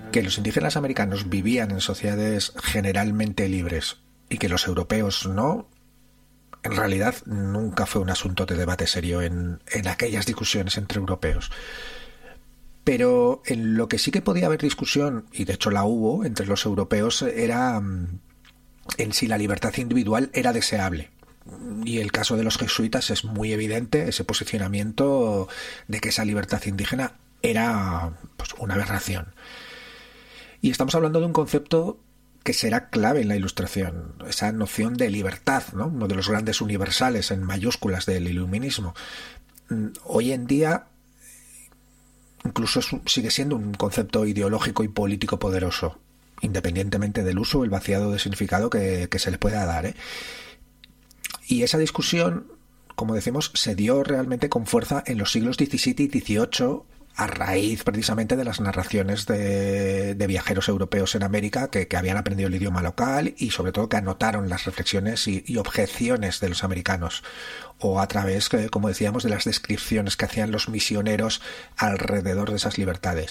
Que los indígenas americanos vivían en sociedades generalmente libres y que los europeos no, en realidad nunca fue un asunto de debate serio en aquellas discusiones entre europeos. Pero en lo que sí que podía haber discusión, y de hecho la hubo entre los europeos, era en si la libertad individual era deseable. Y el caso de los jesuitas es muy evidente, ese posicionamiento de que esa libertad indígena era pues, una aberración. Y estamos hablando de un concepto que será clave en la Ilustración, esa noción de libertad, ¿no? Uno de los grandes universales en mayúsculas del iluminismo. Hoy en día incluso sigue siendo un concepto ideológico y político poderoso, independientemente del uso o el vaciado de significado que se le pueda dar, ¿eh? Y esa discusión, como decimos, se dio realmente con fuerza en los siglos XVII y XVIII, a raíz precisamente de las narraciones de viajeros europeos en América que habían aprendido el idioma local y sobre todo que anotaron las reflexiones y objeciones de los americanos, o a través, como decíamos, de las descripciones que hacían los misioneros alrededor de esas libertades.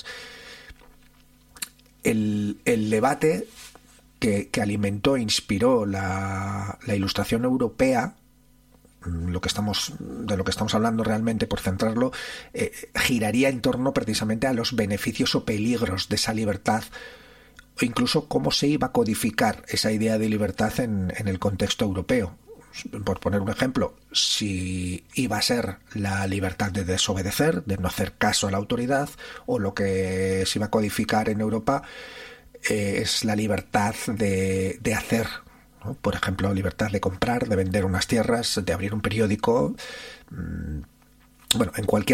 El debate que alimentó e inspiró la Ilustración europea, de lo que estamos hablando realmente, por centrarlo, giraría en torno precisamente a los beneficios o peligros de esa libertad, o incluso cómo se iba a codificar esa idea de libertad en el contexto europeo. Por poner un ejemplo, si iba a ser la libertad de desobedecer, de no hacer caso a la autoridad, o lo que se iba a codificar en Europa es la libertad de hacer, ¿no? Por ejemplo, libertad de comprar, de vender unas tierras, de abrir un periódico. Bueno, en cualquier